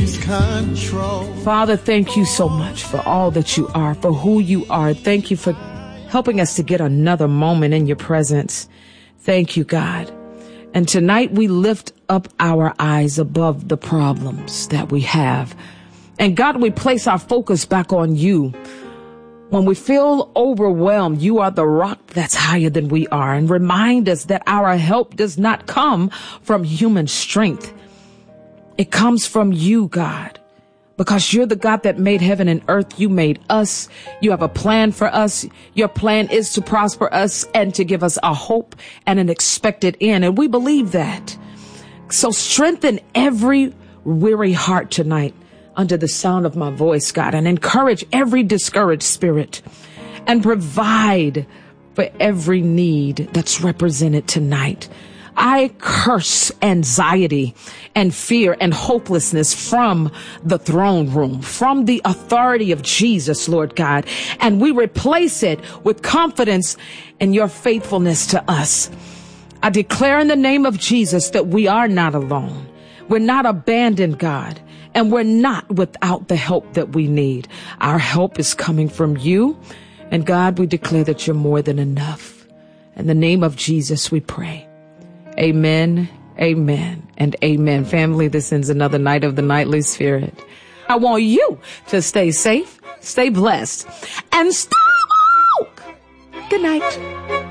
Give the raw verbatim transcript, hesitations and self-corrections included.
He's control. Father, thank you so much for all that you are, for who you are. Thank you for helping us to get another moment in your presence. Thank you, God. And tonight we lift up our eyes above the problems that we have. And God, we place our focus back on you. When we feel overwhelmed, you are the rock that's higher than we are. And remind us that our help does not come from human strength. It comes from you, God. Because you're the God that made heaven and earth. You made us. You have a plan for us. Your plan is to prosper us and to give us a hope and an expected end. And we believe that. So strengthen every weary heart tonight under the sound of my voice, God, and encourage every discouraged spirit and provide for every need that's represented tonight. I curse anxiety and fear and hopelessness from the throne room, from the authority of Jesus, Lord God, and we replace it with confidence in your faithfulness to us. I declare in the name of Jesus that we are not alone. We're not abandoned, God, and we're not without the help that we need. Our help is coming from you, and God, we declare that you're more than enough. In the name of Jesus, we pray. Amen, amen, and amen. Family, this ends another night of the Nightly Spirit. I want you to stay safe, stay blessed, and stay woke. Good night.